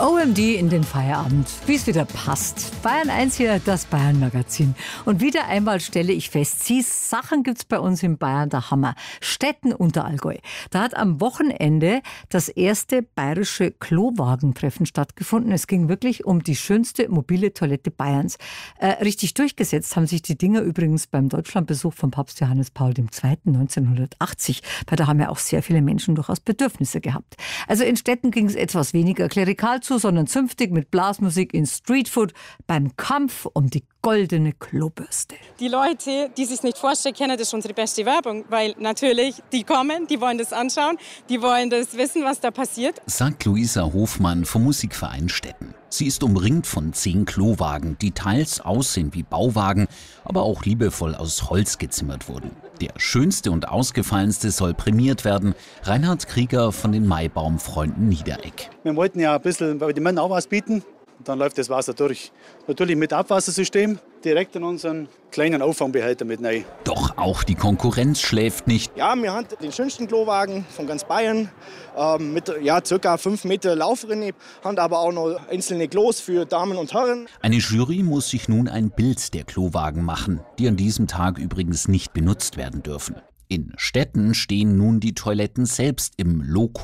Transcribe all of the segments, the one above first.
OMD in den Feierabend, wie es wieder passt. Bayern 1 hier, das Bayern-Magazin. Und wieder einmal stelle ich fest, Sachen gibt's bei uns in Bayern, der Hammer. Stetten Unterallgäu. Da hat am Wochenende das erste bayerische Klowagentreffen stattgefunden. Es ging wirklich um die schönste mobile Toilette Bayerns. Richtig durchgesetzt haben sich die Dinger übrigens beim Deutschlandbesuch von Papst Johannes Paul II. 1980. Weil da haben ja auch sehr viele Menschen durchaus Bedürfnisse gehabt. Also in Stetten ging es etwas weniger klerikal zu, sondern zünftig mit Blasmusik in Streetfood beim Kampf um die goldene Klobürste. Die Leute, die sich nicht vorstellen können, das ist unsere beste Werbung, weil natürlich die kommen, die wollen das anschauen, die wollen das wissen, was da passiert. Sagt Luisa Hofmann vom Musikverein Stetten. Sie ist umringt von 10 Klowagen, die teils aussehen wie Bauwagen, aber auch liebevoll aus Holz gezimmert wurden. Der schönste und ausgefallenste soll prämiert werden. Reinhard Krieger von den Maibaumfreunden Niederegg. Wir wollten ja ein bisschen bei den Männern auch was bieten. Dann läuft das Wasser durch. Natürlich mit Abwassersystem, direkt in unseren kleinen Auffangbehälter mit rein. Doch auch die Konkurrenz schläft nicht. Ja, wir haben den schönsten Klowagen von ganz Bayern mit ca. 5 Meter Laufrinne, haben aber auch noch einzelne Klos für Damen und Herren. Eine Jury muss sich nun ein Bild der Klowagen machen, die an diesem Tag übrigens nicht benutzt werden dürfen. In Stetten stehen nun die Toiletten selbst im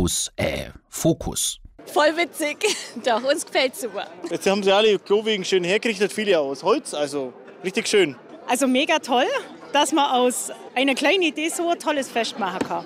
Fokus. Voll witzig. Doch, uns gefällt's super. Jetzt haben sie alle Klowegen schön hergerichtet, viele aus Holz, also richtig schön. Also mega toll, dass man aus einer kleinen Idee so ein tolles Fest machen kann.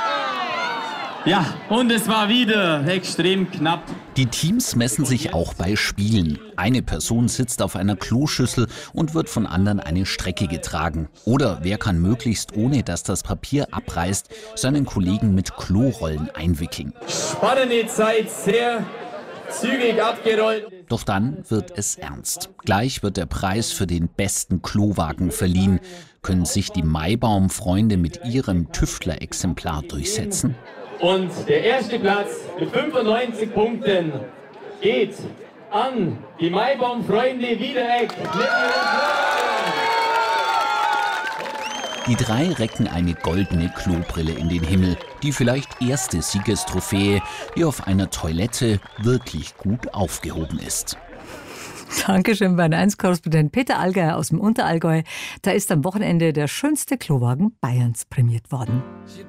Ja, und es war wieder extrem knapp. Die Teams messen sich auch bei Spielen. Eine Person sitzt auf einer Kloschüssel und wird von anderen eine Strecke getragen. Oder wer kann möglichst, ohne dass das Papier abreißt, seinen Kollegen mit Klorollen einwickeln. Spannende Zeit, sehr zügig abgerollt. Doch dann wird es ernst. Gleich wird der Preis für den besten Klowagen verliehen. Können sich die Maibaum-Freunde mit ihrem Tüftler-Exemplar durchsetzen? Und der erste Platz mit 95 Punkten geht an die Maibaum-Freunde Niederegg. Die 3 recken eine goldene Klobrille in den Himmel. Die vielleicht erste Siegestrophäe, die auf einer Toilette wirklich gut aufgehoben ist. Dankeschön, Bayern 1-Korrespondent Peter Allgeier aus dem Unterallgäu. Da ist am Wochenende der schönste Klowagen Bayerns prämiert worden.